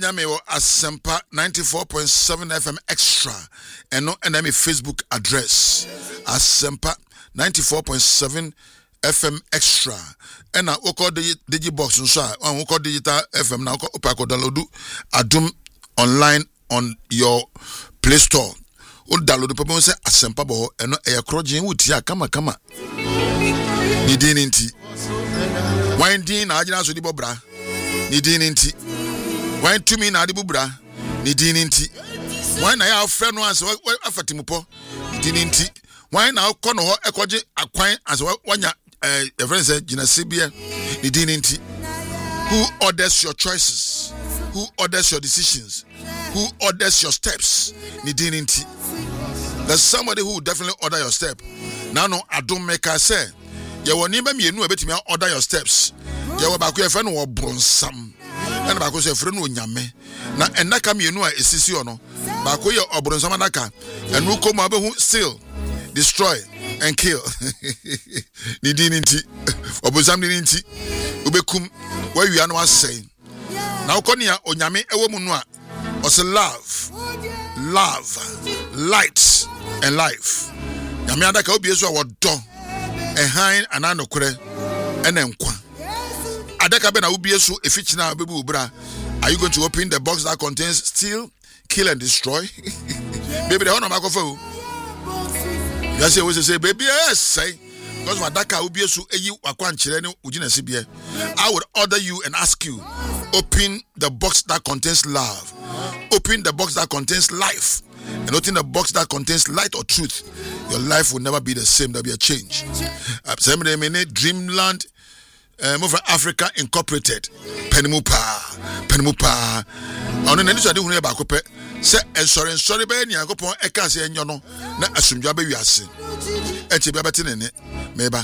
nyame wo Asempa 94.7 FM extra eno na me Facebook address Asempa 94.7 FM extra ena woko digibox nso a woko digital FM na woko download Adum online on your Play Store. O download people say Asempa bo eno eyekrogen wutia kama ni din nti winding na agina so di bobra ni din nti wine to me na ade bubra ni din nti wine na ya afre no anse afatimupo din nti wine na akọ no ho ekoje akwan anse wanya the friend said jinasibia ni din nti. Who orders your choices? Who orders your decisions? Who orders your steps? Ni din nti. There's somebody who will definitely order your step. Now no Adum maker say you will never me no betimi order your steps. You will back your friend wo bronsam. And back your friend wo nyame. Na enaka me no a esisi ono. Back your obronsam anaka. And who come abehu steal, destroy and kill. Ni din nti. Obronsam ni nti. Ubekum where you are no say. Now konia onyame ewo mu no a was love, light and life. Nyame adaka obi ezo a wodo ehan ananokure enenkwa. Adaka be na obi ezo efichina bebu ubra. Are you going to open the box that contains steal, kill and destroy? Baby, the one of my coffee. Yes, you say, baby, yes, say. Because Wadaka obi ezo eyi wakwan chire ni ujina sibie. I would order you and ask you, open the box that contains love. Open the box that contains life. And open the box that contains light or truth. Your life will never be the same. There'll be a change. Dreamland Move Africa Incorporated. Penimupa. Ono na niso de hunu e ba kope. Se sorry be ni akopon e ka se enyo no na asumdwa be wiase. Eche bia beti ne meba